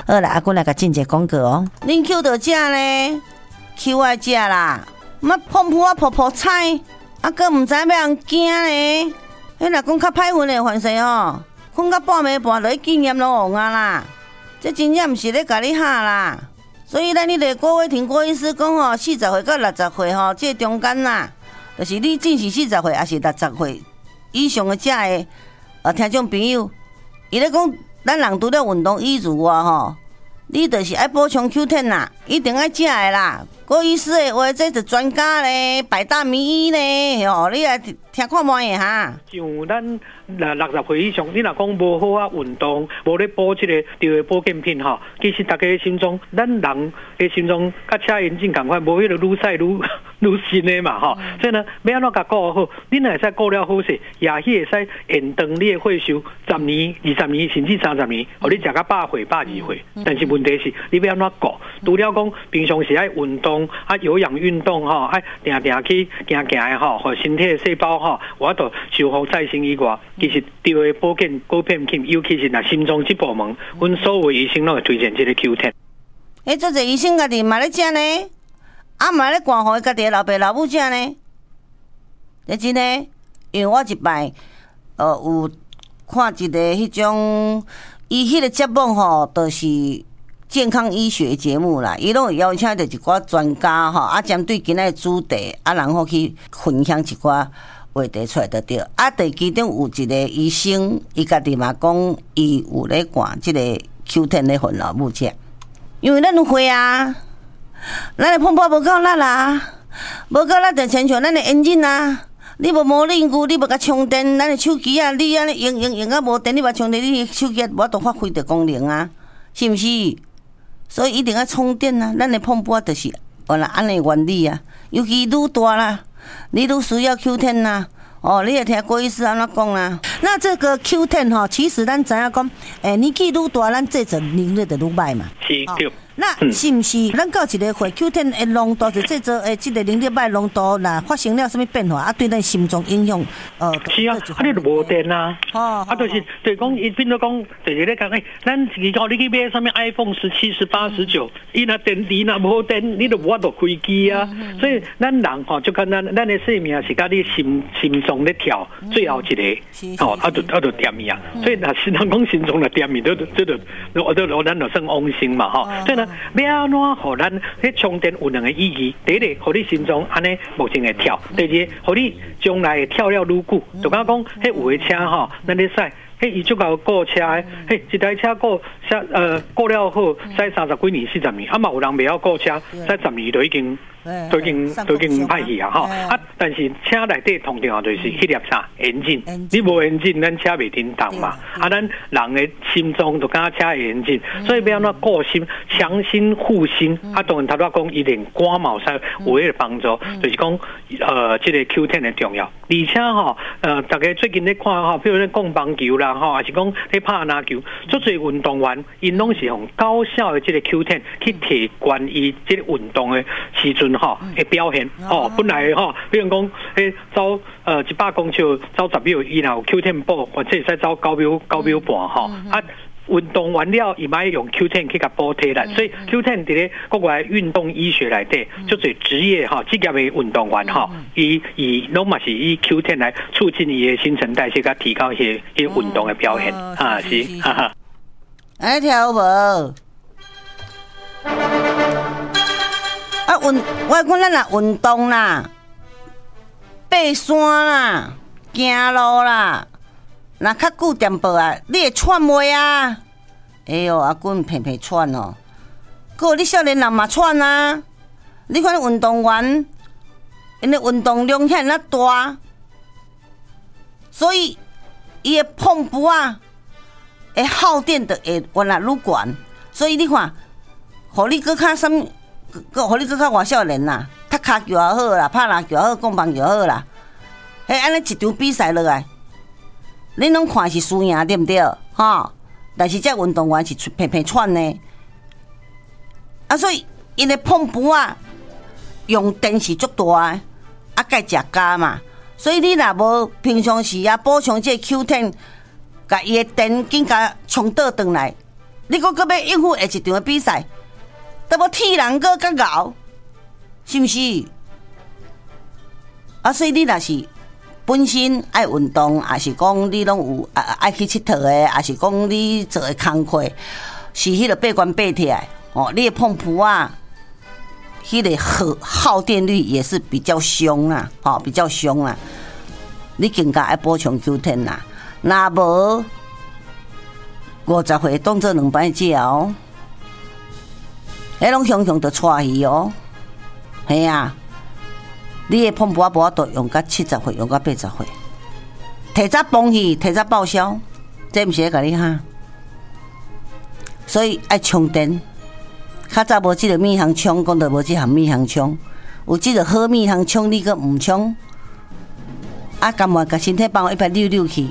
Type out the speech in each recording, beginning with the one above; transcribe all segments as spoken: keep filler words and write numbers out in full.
好啦，啊，我来甲进一个广告哦。恁 Q 到食呢 ，Q 爱食啦，乜碰扑啊扑扑菜，啊，搁唔知要人惊呢。迄若讲较歹运的凡事吼，困到半暝半，就去纪念拢王啊啦。这真正毋是咧甲你吓啦。所以咱迄个郭伟霆郭医师讲吼，四十岁到六十岁吼，这中间啦，就是你正是四十岁，还是六十岁以上的这个呃听众朋友，伊咧讲，咱人除了运动以外吼，你就是爱补充 Q 十 啦，一定爱食的啦。郭医师的话，这是专家咧，百大名医咧，吼，你来听看卖的哈。 像咱六六十岁以上，你若讲无好啊运动，无咧补这个对的保健品吼，其实大家心中，咱人的心中甲车眼镜共款，无迄个愈驶愈愈新的嘛吼。嗯、所以呢，要安怎甲顾好？你若会使顾了好势，也许会使延长你的岁数十年、二十年，甚至三十年，互你食到百岁、百二岁。嗯、但是问题是，你要安怎顾？除了讲平常时爱运动啊，有氧运动吼，爱定定去行行的吼，互身体的细胞吼，我都修复再生以外，其实对的保健保健品，尤其是若心脏这部门，阮所有医生拢会推荐这个 Q 十。 诶，做者医生家己嘛咧食呢，啊嘛咧灌互家己的老爸老母食呢。这真呢，因为我一摆呃有看一个迄种，伊迄个节目吼，就是健康医学节目啦，伊拢会邀请着一寡专家吼，啊针对今仔的主题，啊然后去分享一寡话题出来就对。啊，第其中有一个医生，伊家己嘛讲，伊有咧灌即个 Q 十 咧，互老母食，因为咱有血啊，咱的碰波无够力啦，无够力就亲像咱的眼镜啊。你无无力牛，你无甲充电，咱的手机啊，你安尼用用用啊无电，你无充电，你手机无都发挥着功能啊，是毋是？所以一定要充电啊！咱的碰波就是原来安尼原理啊，尤其愈大啦，你愈需要 Q 十 啦。哦，你也听郭医师安怎讲啦？那这个 Q 十 吼，其实咱知影讲，诶、欸，年纪愈大，咱这阵能力就愈歹嘛。 是对。 那是毋是咱到一个岁 Q 十 的浓度就这做诶，即个能力歹浓度啦，发生了什么变化啊？对咱心脏影响，呃， 是啊，啊你就无电啊， 哦， 啊就是就是讲，伊变做讲，就是咧讲，诶，咱是讲你去买什么 iPhone 十七、十八、十九，伊若电池若无电，你就无法度开机啊。所以咱人吼，就看咱咱的生命是甲你心心脏咧跳最后一个，哦，啊就啊就点伊啊。所以若是人讲心脏若点伊，都都都我都咱就算翁心嘛，吼。所以呢。要安怎互咱迄充电有两个意义？第一个，互你心脏安尼目前会跳；第二个，互你将来会跳了愈久。就讲讲，迄有的车吼，咱咧驶，迄伊足够顾车的，迄一台车顾车呃顾了好，驶三十几年、四十年，啊嘛有人袂晓顾车，驶十年就已经。都已经都已经歹去啊！吼啊，但是车内底通常就是迄粒啥眼镜，你无眼镜，咱车袂叮当嘛。啊，咱人的心脏就敢车的眼镜，所以要安怎顾心、强心护心。啊，当然头拄讲，伊连感冒使有迄个帮助，就是讲呃，这个 Q 十 的重要。而且吼，呃，大家最近咧看吼，比如咧讲棒球啦，吼，还是讲咧拍篮球，足侪运动员因拢是用高效的这个 Q 十 去提悬伊这个运动的时阵。吼，会表现哦，本来吼，比如讲，迄走呃一百公尺走十秒，伊若有 Q 十 步，或者会使走九秒九秒半吼。啊，运动完了，伊买用 Q 十 去甲补体力，所以 Q 十 伫咧国外运动医学内底，就做职业哈职业的运动员哈，伊伊拢嘛是以 Q 十 来促进伊的新陈代谢，甲提高一些一运动的表现啊，是哈哈。 爱跳无？啊运，我讲咱若运动啦，爬山啦，行路啦，若较久点步啊，你会喘袂啊？哎哟，阿滚偏偏喘哦。个你少年人嘛喘啊？你看运动员，因的运动量遐尔大，所以伊的碰步啊，会耗电的会原来愈悬，所以你看，互你搁较什么？个，互你搁较外少年啦，踢骹球也好啦，拍篮球也好，讲棒球也好啦。嘿，安尼一场比赛落来，恁拢看是输赢对毋对？吼，但是这运动员是偏偏喘呢。啊，所以因的碰步啊，用电是足大的，啊，该食加嘛。所以你若无平常时啊补充这 Q 十，甲伊的电紧甲充倒转来， 你搁搁要应付下一场的比赛，都要替人搁较熬，是毋是？啊，所以你若是本身爱运动，还是讲你拢有爱爱去佚佗的，还是讲你做的工课是迄个八关八铁的哦，你的碰扑啊，迄个耗耗电率也是比较凶啦，吼、哦，比较凶啦。你更加爱补充 Q 十 啦，若无五十岁当做两摆食哦，迄拢雄雄就带去哦，系啊。你的碰扑啊，无法度用到七十岁，用到八十岁，提早放弃，提早报销，这毋是咧甲你哈。所以爱充电，较早无即个面行充，讲到无即项面行充，有即个好面行充，你阁毋充，啊，甘愿甲身体帮我一摆溜溜去，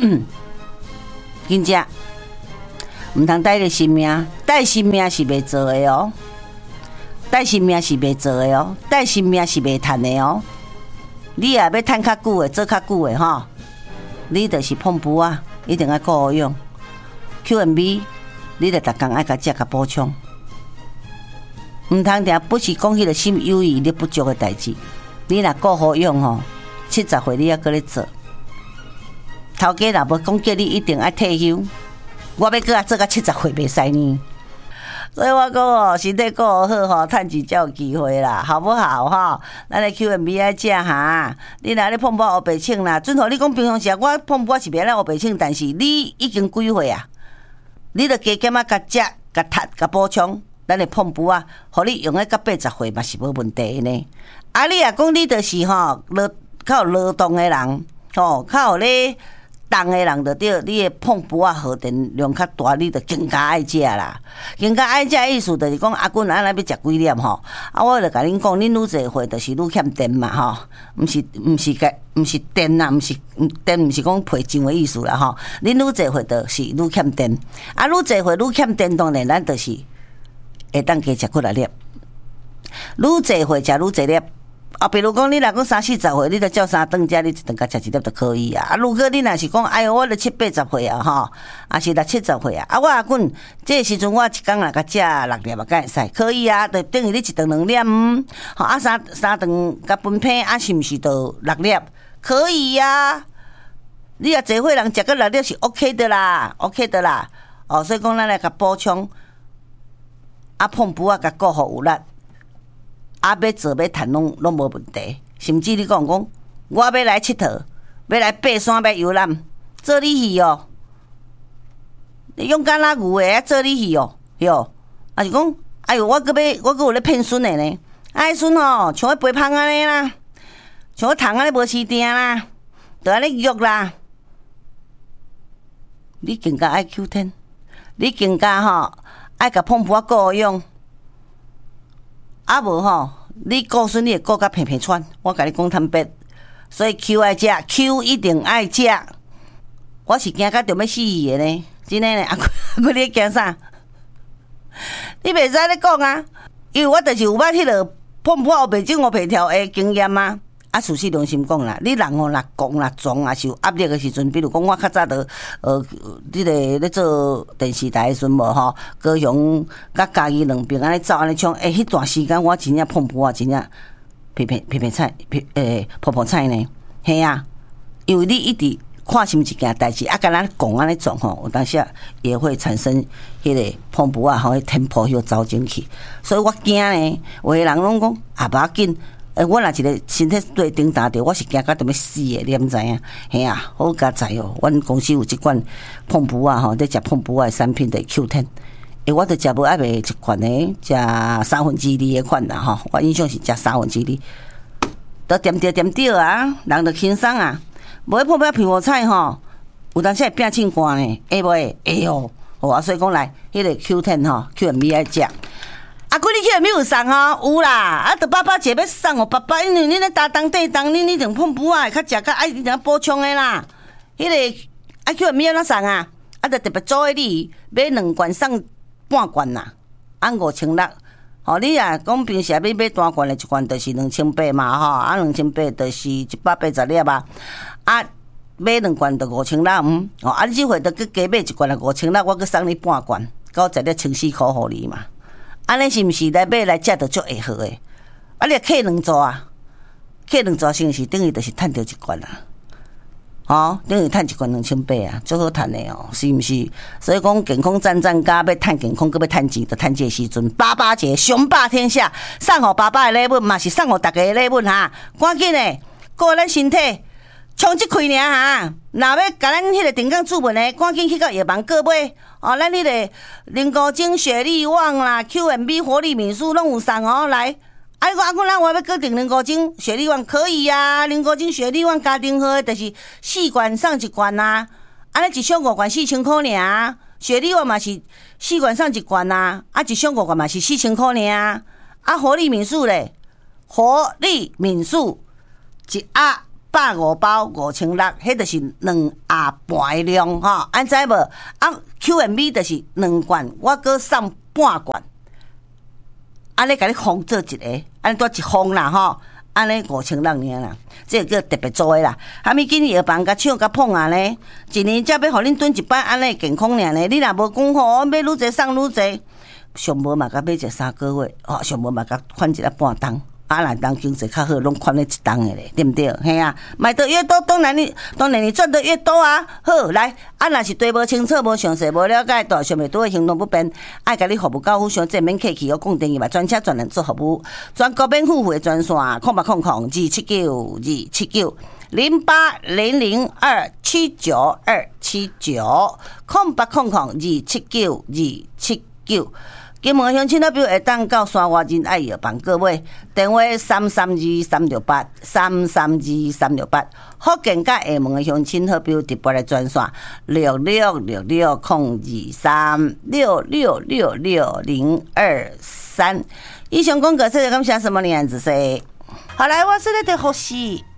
真正毋通带个性命，带性命是袂做的哦。带性命是袂做的哦，带性命是袂趁的哦。你也要趁较久的，做较久的吼，你就是碰扑啊，一定要顾好用。Q M B， 你着逐工爱甲食甲补充，毋通定不是讲迄个心有余力不足的代志。你若顾好用吼，七十岁你还搁咧做，头家若无讲叫你一定爱退休，我要搁啊做到七十岁袂使呢。所以我讲哦，身体顾好吼，趁钱才有机会啦，好不好吼？咱的 Q M B 爱食哈，你若咧碰扑黑白请啦，准好你讲平常时我碰扑是袂来黑白请，但是你已经几岁啊？你着加减啊，甲食、甲读、甲补充，咱的碰扑啊，互你用个到八十岁嘛是无问题呢。啊，你若讲你就是吼劳较有劳动的人，吼较有咧。动的人就对，你的碰扑啊耗电量较大，你就更加爱食啦。更加爱食意思就是讲，阿君安尼要食几粒吼？啊，我就甲恁讲，恁愈侪岁就是愈欠电嘛吼，毋是毋是个毋是电啦，毋是电，毋是讲配酱的意思啦吼。恁愈侪岁就是愈欠电，啊，愈侪岁愈欠电，当然咱就是会当加食几来粒，愈侪岁食愈侪粒。啊，比如讲，你若讲三四十岁，你着照三顿食，你一顿甲食一粒就可以啊。啊，如果你若是讲，哎哟，我著七八十岁啊，吼，啊是六七十岁啊，啊，我阿滚，这个时阵我一工若甲食六粒啊，敢会使？可以啊，就等于你一顿两粒，嗯，吼啊三三顿甲分配，啊是毋是就六粒？可以呀、啊。你若侪岁人食个六粒是 OK 的啦 ，OK 的啦。哦，所以讲咱来甲补充，啊碰扑啊，甲顾好有力。啊，要做要趁拢拢无问题，甚至你讲讲，我要来佚佗，要来爬山，要游览，做你去哦。你勇敢拉牛的，做你去哦，哟。啊是讲，哎哟，我搁要，我搁有咧骗孙的呢。啊，迄孙吼，像迄肥胖安尼啦，像迄虫安尼无饲定啦，就安尼肉啦。你更加爱 Q 十，你更加吼爱甲碰扑顾好用。啊无吼，你顾孙你会顾甲平平喘，我甲你讲坦白，所以 Q 爱食 ，Q 一定爱食。我是惊甲着要死去的呢，真诶呢。啊，我你惊啥？你袂使咧讲啊，因为我就是有捌迄落碰扑黑白种黑白条的经验啊。啊，事实良心讲啦，你人吼若讲若壮，也是有压力的时阵，比如讲我较早着呃，即、这个咧做电视台的时阵无吼，高雄甲嘉义两边安尼走安尼冲，诶、欸，迄段时间我真正碰扑啊，真正皮皮皮皮菜皮诶泡泡菜呢，嘿啊，因为你一直看什么一件代志，啊，甲咱讲安尼做吼，有当时也会产生迄个碰扑啊，吼，迄天破又走进去，所以我惊呢，有个人拢讲啊，无要紧。诶，我若一个身体对顶打着，我是惊到都要死诶，你毋知影？嘿啊，好佳哉哦！阮公司有即款碰扑啊，吼，咧食碰扑啊产品的 Q 十，诶，我着食无爱卖一款诶，食三分之二诶款啦，吼，我印象是食三分之二，都点着点着啊，人着轻松啊。无迄碰扑苹果菜吼，有当时会变凊寒呢，会无会？会哦，好啊，所以讲来，迄个 Q 十 吼 ，Q M B 爱食。啊，几日去没有送吼？有啦，啊，着爸爸姐要送哦，爸爸，因为恁咧搭档对档，恁一定碰扑啊，较食较爱一定补充的啦。迄、那个啊，叫咩怎送啊？啊，着特别做诶，你买两罐送半罐啦，啊五千六。吼，你啊，讲平时要买单罐的一罐，就是两千八嘛，吼，啊两千八就是一百八十粒啊，啊买两罐就五千六，嗯，哦，啊你即回着佮加买一罐啊五千六，我佮送你半罐。 搞十粒清洗块互你嘛？安尼是毋是来买来食着足会好诶？啊，你客两组啊，客两组是毋是等于就是趁着一罐啊？哦，等于趁一罐两千八啊，足好趁诶哦，是毋是？所以讲健康赞赞加要趁健康，搁要趁钱，就趁这时阵八八节雄霸天下，送互爸爸诶礼物嘛是送互大家诶礼物哈，赶紧诶，顾咱身体。冲即开尔哈，若要甲咱迄个定岗主文的，赶紧去到药房购买哦。咱迄个灵高精、雪力旺啦、Q M B 活力敏素拢有送哦。来，啊，你讲阿公，咱我要搁订灵高精、雪力旺可以啊。灵高精、雪力旺家庭号就是四罐送一罐呐，安尼一箱五罐四千块尔。雪力旺嘛是四罐送一罐呐，啊，一箱五罐嘛是四千块尔。啊，活力敏素咧，活力敏素一盒。百五包五千六，迄就是两盒半的量吼，安知无？啊 ，Q M B 就是两罐，我搁送半罐，安尼甲你封做一个，安尼多一封啦吼，安尼五千六尔啦，这个叫特别做的啦。哈咪今药房甲唱甲捧啊呢，一年才要互恁蹲一摆安尼健康尔呢。你若无讲吼，买愈济送愈济，上无嘛甲买一三个月，哦，上无嘛甲款一个半冬。啊，人当经济较好，拢款咧一档的咧，对不对？嘿啊，买得越多，当然你当然你赚得越多啊。好，来，啊，若是对无清楚、无详细、无了解，大想袂拄的行动不便，爱甲你服务到府上正面客气，有讲电话专车专人做服务，全国免付费专线，空八空空二七九二七九零八零零二七九二七九，空八空空二七九二七九。金门乡亲代表会当到山外仁爱药房购买，电话三三二三六八三三二三六八。福建甲厦门的乡亲好朋友直拨来专线六六六六空二三六六六六零二三。以上广告，谢谢感谢什么林子 C。好来，我是咧的呼吸。